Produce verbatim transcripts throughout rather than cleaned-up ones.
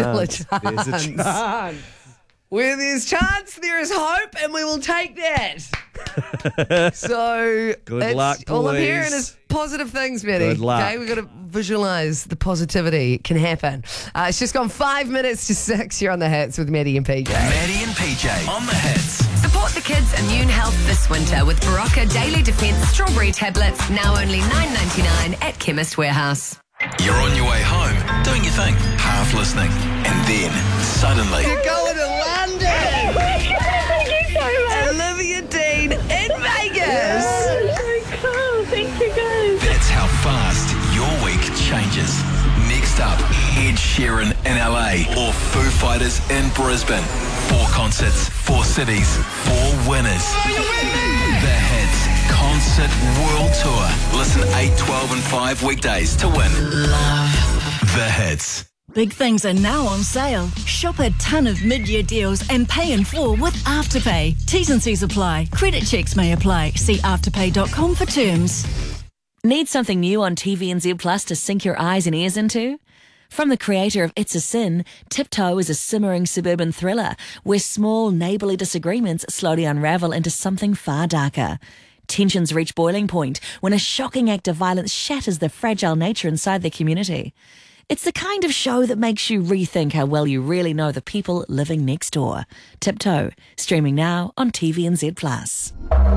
still a chance. There's a chance. Where there's chance, there is hope, and we will take that. So, Good it's- luck, all I'm boys. hearing is positive things, Maddie. Good luck. Okay, we've got to visualise the positivity. It can happen. Uh, it's just gone five minutes to six. You're on the Hits with Maddie and P J. Maddie and P J on the Hits. Support the kids' immune health this winter with Barocca Daily Defence Strawberry Tablets, now only nine ninety-nine at Chemist Warehouse. You're on your way home, doing your thing, half listening, and then suddenly You're going to London. Thank you so much. Olivia Dean in Vegas. So cool. Thank you, guys. that's how fast your week changes. Next up, Ed Sheeran in L A or Foo Fighters in Brisbane. Four concerts, four cities, four winners. The Hits Concert World Tour. Listen eight, twelve and five weekdays to win. Love The Hits. Big things are now on sale. Shop a ton of mid-year deals and pay in full with Afterpay. T's and C's apply. Credit checks may apply. See afterpay dot com for terms. Need something new on T V N Z Plus to sink your eyes and ears into? From the creator of It's a Sin, Tiptoe is a simmering suburban thriller where small neighbourly disagreements slowly unravel into something far darker. Tensions reach boiling point when a shocking act of violence shatters the fragile nature inside their community. It's the kind of show that makes you rethink how well you really know the people living next door. Tiptoe, streaming now on T V N Z Plus.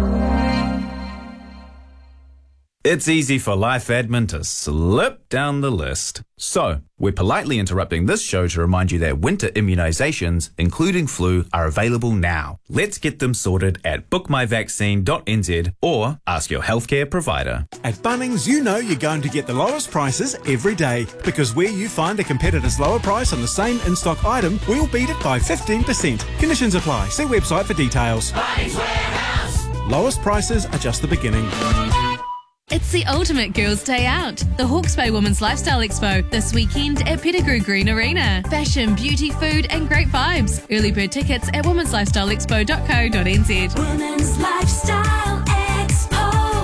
It's easy for life admin to slip down the list. So, we're politely interrupting this show to remind you that winter immunisations, including flu, are available now. Let's get them sorted at book my vaccine dot n z or ask your healthcare provider. At Bunnings, you know you're going to get the lowest prices every day, because where you find a competitor's lower price on the same in-stock item, we'll beat it by fifteen percent. Conditions apply. See website for details. Bunnings Warehouse. Lowest prices are just the beginning. It's the ultimate girls' day out. The Hawke's Bay Women's Lifestyle Expo this weekend at Pettigrew Green Arena. Fashion, beauty, food and great vibes. Early bird tickets at womens lifestyle expo dot co dot n z. Women's Lifestyle Expo.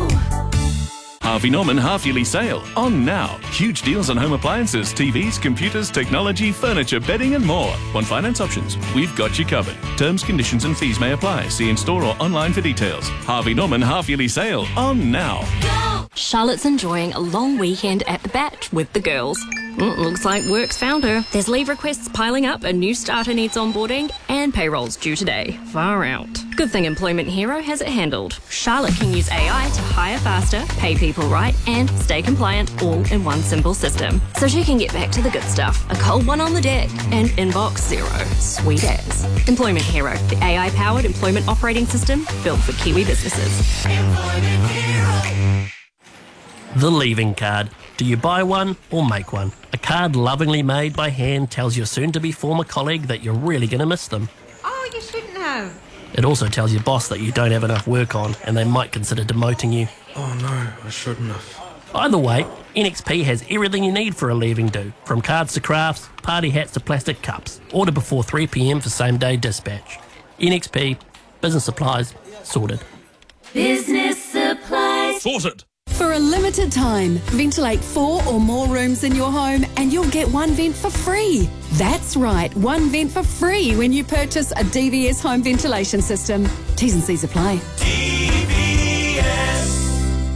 Harvey Norman half-yearly sale. On now. Huge deals on home appliances, T Vs, computers, technology, furniture, bedding and more. Want finance options? We've got you covered. Terms, conditions and fees may apply. See in-store or online for details. Harvey Norman half-yearly sale. On now. Charlotte's enjoying a long weekend at the Bat with the girls. Mm, looks like work's found her. There's leave requests piling up, a new starter needs onboarding, and payroll's due today. Far out. Good thing Employment Hero has it handled. Charlotte can use A I to hire faster, pay people right, and stay compliant all in one simple system. So she can get back to the good stuff. A cold one on the deck and inbox zero. Sweet as. Employment Hero, the A I-powered employment operating system built for Kiwi businesses. Employment Hero. The leaving card. Do you buy one or make one? A card lovingly made by hand tells your soon-to-be former colleague that you're really going to miss them. Oh, you shouldn't have. It also tells your boss that you don't have enough work on and they might consider demoting you. Oh no, I shouldn't have. Either way, N X P has everything you need for a leaving do. From cards to crafts, party hats to plastic cups. Order before three p m for same-day dispatch. N X P, business supplies, sorted. Business supplies. Sorted. For a limited time, ventilate four or more rooms in your home and you'll get one vent for free. That's right, one vent for free when you purchase a D V S home ventilation system. T's and C's apply. D V S.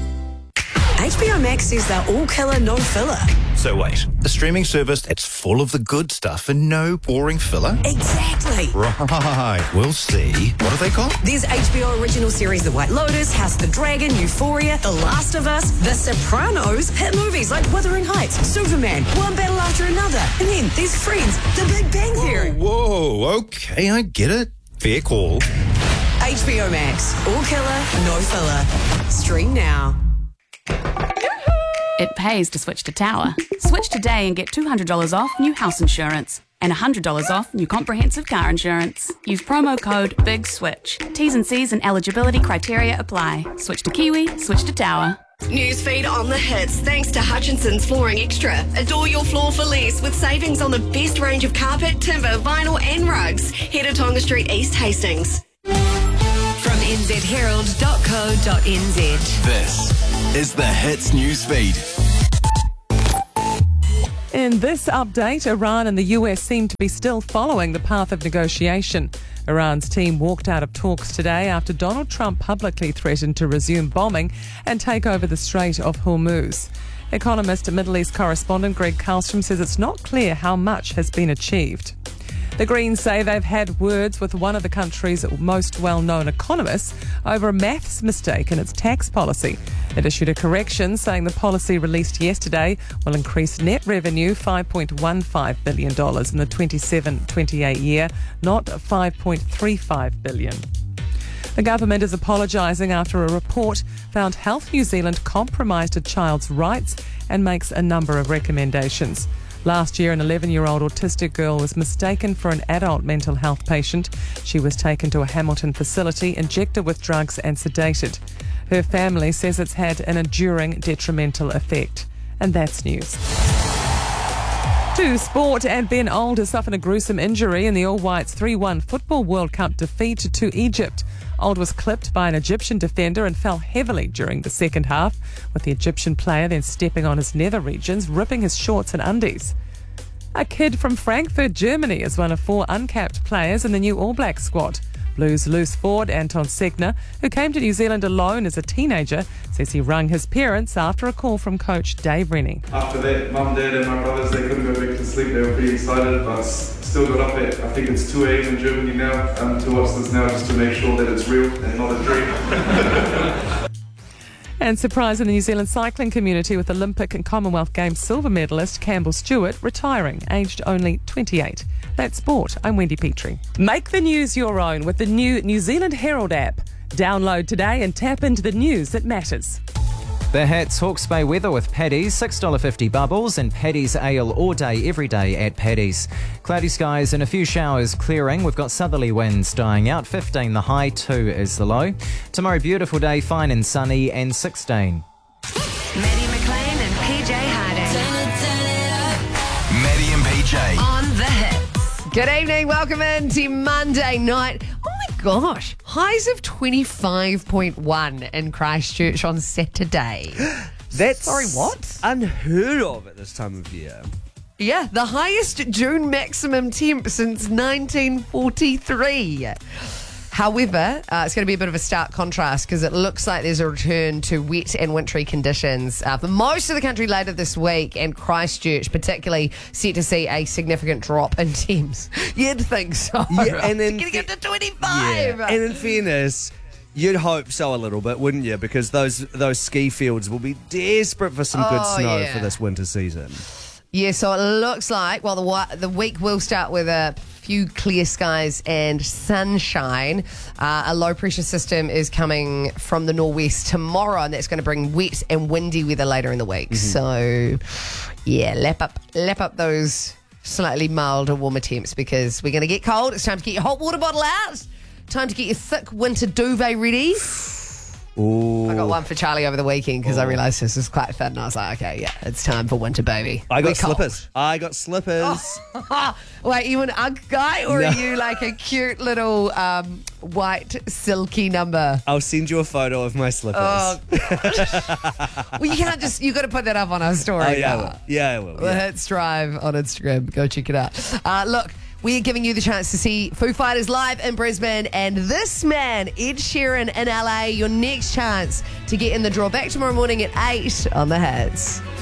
H B O Max says they're all killer, no filler. So wait, a streaming service that's full of the good stuff and no boring filler? Exactly. Right, we'll see. What are they called? There's H B O original series The White Lotus, House of the Dragon, Euphoria, The Last of Us, The Sopranos, hit movies like Wuthering Heights, Superman, one battle after another. And then there's Friends, The Big Bang Theory. Whoa, whoa, okay, I get it. Fair call. H B O Max, all killer, no filler. Stream now. It pays to switch to Tower. Switch today and get two hundred dollars off new house insurance and one hundred dollars off new comprehensive car insurance. Use promo code BIGSWITCH. T's and C's and eligibility criteria apply. Switch to Kiwi, switch to Tower. Newsfeed on the hits thanks to Hutchinson's Flooring Extra. Adore your floor for less with savings on the best range of carpet, timber, vinyl and rugs. Head to Tonga Street East Hastings. From n z herald dot co dot n z. This is the Hits Newsfeed. In this update, Iran and the U S seem to be still following the path of negotiation. Iran's team walked out of talks today after Donald Trump publicly threatened to resume bombing and take over the Strait of Hormuz. Economist and Middle East correspondent Greg Karlstrom says it's not clear how much has been achieved. The Greens say they've had words with one of the country's most well-known economists over a maths mistake in its tax policy. It issued a correction saying the policy released yesterday will increase net revenue five point one five billion dollars in the twenty-seven twenty-eight year, not five point three five billion dollars. The government is apologising after a report found Health New Zealand compromised a child's rights and makes a number of recommendations. Last year, an eleven-year-old autistic girl was mistaken for an adult mental health patient. She was taken to a Hamilton facility, injected with drugs and sedated. Her family says it's had an enduring detrimental effect. And that's news. To sport, and Ben Old has suffered a gruesome injury in the All Whites three one Football World Cup defeat to Egypt. Old was clipped by an Egyptian defender and fell heavily during the second half, with the Egyptian player then stepping on his nether regions, ripping his shorts and undies. A kid from Frankfurt, Germany is one of four uncapped players in the new All Black squad. Blues loose forward Anton Segner, who came to New Zealand alone as a teenager, says he rung his parents after a call from coach Dave Rennie. After that, mum, dad and my brothers, they couldn't go back to sleep. They were pretty excited, but still got up at, I think it's two a.m. in Germany now, um, to watch this now just to make sure that it's real and not a dream. And surprise in the New Zealand cycling community with Olympic and Commonwealth Games silver medalist Campbell Stewart retiring, aged only twenty-eight. That's sport. I'm Wendy Petrie. Make the news your own with the new New Zealand Herald app. Download today and tap into the news that matters. The Hats Hawke's Bay weather with Paddy's, six dollars fifty bubbles, and Paddy's ale all day, every day at Paddy's. Cloudy skies and a few showers clearing. We've got southerly winds dying out, fifteen the high, two is the low. Tomorrow, beautiful day, fine and sunny, and sixteen. Maddie McLean and P J Harding. Maddie and P J. On the hits. Good evening, welcome in to Monday night. Oh my gosh, highs of twenty-five point one in Christchurch on Saturday. That's Sorry, what? unheard of at this time of year. Yeah, the highest June maximum temp since nineteen forty-three. However, uh, it's going to be a bit of a stark contrast because it looks like there's a return to wet and wintry conditions uh, for most of the country later this week, and Christchurch particularly set to see a significant drop in temps. You'd think so. Yeah, and then getting up to twenty-five. Yeah. And in fairness, you'd hope so a little bit, wouldn't you? Because those those ski fields will be desperate for some good Oh, snow yeah. for this winter season. Yeah, so it looks like, well, the wa- the week will start with a few clear skies and sunshine. Uh, a low pressure system is coming from the northwest tomorrow, and that's going to bring wet and windy weather later in the week. So, yeah, lap up, lap up those slightly milder, warmer temps because we're going to get cold. It's time to get your hot water bottle out. Time to get your thick winter duvet ready. Ooh. I got one for Charlie over the weekend because I realised this was quite thin. And I was like, okay, yeah, it's time for winter, baby. I got We're cold. slippers. I got slippers. Wait, you an Ugg guy or No. are you like a cute little um, white silky number? I'll send you a photo of my slippers. Oh, well, you can't just, you got to put that up on our story. Oh, yeah, I now. will. Yeah, I will. The Yeah. Hits Drive on Instagram. Go check it out. Uh, look, we're giving you the chance to see Foo Fighters live in Brisbane and this man, Ed Sheeran in L A. Your next chance to get in the draw. Back tomorrow morning at eight on The Hits.